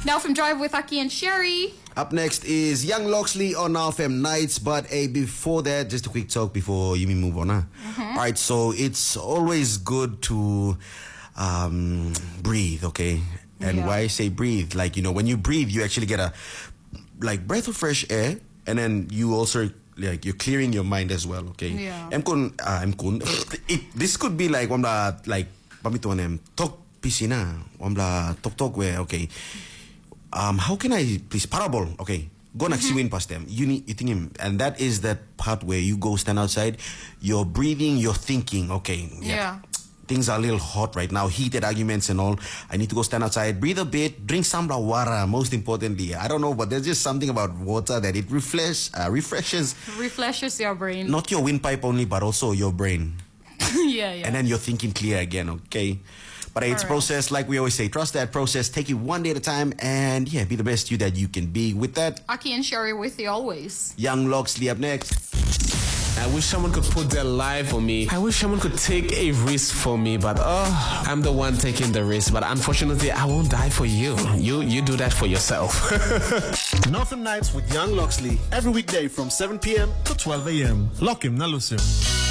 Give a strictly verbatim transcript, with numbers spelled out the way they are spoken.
Now from Drive with Aki and Sherry. Up next is Young Loxley on Now F M Nights, but uh, before that, just a quick talk before you move on. Huh? Mm-hmm. All right, so it's always good to um, breathe, okay? And yeah. Why I say breathe, like, you know, when you breathe, you actually get a like breath of fresh air, and then you also like you're clearing your mind as well, okay? Yeah. I'm kun, uh, I'm kun. It, this could be like one like pamituan talk piscina, one talk talk where okay. Um, how can I please parable? Okay, go next mm-hmm. win past them. You need you think him, and that is that part where you go stand outside. You're breathing, you're thinking. Okay, yeah. yeah. Things are a little hot right now, heated arguments and all. I need to go stand outside, breathe a bit, drink some water. Most importantly, I don't know, but there's just something about water that it refresh, uh, refreshes, refreshes your brain. Not your windpipe only, but also your brain. yeah, yeah. And then you're thinking clear again. Okay. But it's a process, like we always say, trust that process, take it one day at a time, and yeah, be the best you that you can be. With that, Aki and Sherry with you always. Young Loxley up next. I wish someone could put their life for me. I wish someone could take a risk for me, but oh, I'm the one taking the risk. But unfortunately, I won't die for you. You you do that for yourself. Northern Nights with Young Loxley every weekday from seven p.m. to twelve a.m. Lock him, not lose him.